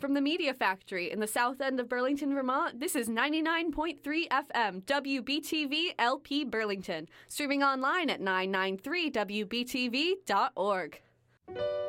from the Media Factory in the south end of Burlington, Vermont, this is 99.3 FM WBTV LP Burlington, streaming online at 993wbtv.org.